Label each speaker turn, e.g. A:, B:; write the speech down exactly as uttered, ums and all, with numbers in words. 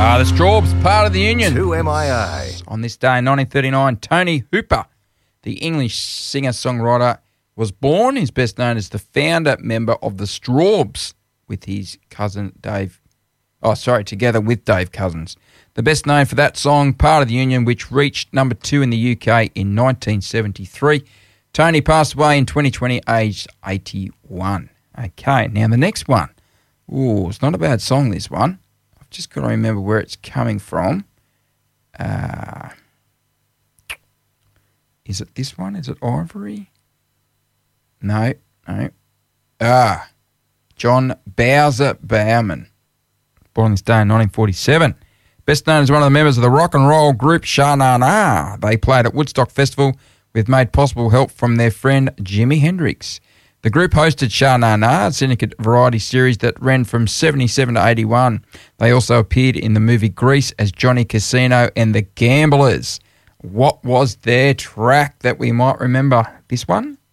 A: Ah, the Strawbs, part of the Union.
B: two M I A.
A: On this day in nineteen thirty-nine, Tony Hooper, the English singer-songwriter, was born. He's best known as the founder member of the Strawbs with his cousin Dave. Oh, sorry, together with Dave Cousins. The best known for that song, Part of the Union, which reached number two in the U K in nineteen seventy-three. Tony passed away in twenty twenty, aged eighty-one. Okay, now the next one. Ooh, it's not a bad song, this one. I've just got to remember where it's coming from. Uh, is it this one? Is it Ivory? No, no. Ah, John Bowser Bowman. Born this day in nineteen forty-seven. Best known as one of the members of the rock and roll group Sha Na Na. They played at Woodstock Festival with made possible help from their friend Jimi Hendrix. The group hosted Sha Na Na, a syndicate variety series that ran from seventy-seven to eighty-one. They also appeared in the movie Grease as Johnny Casino and the Gamblers. What was their track that we might remember? This one?